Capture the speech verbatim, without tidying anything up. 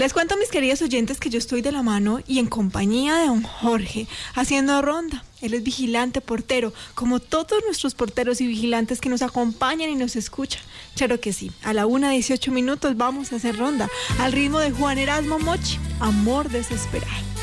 Les cuento, mis queridos oyentes, que yo estoy de la mano y en compañía de don Jorge, haciendo ronda. Él es vigilante portero, como todos nuestros porteros y vigilantes que nos acompañan y nos escuchan. Claro que sí, a la una dieciocho minutos vamos a hacer ronda, al ritmo de Juan Erasmo Mochi, Amor Desesperado.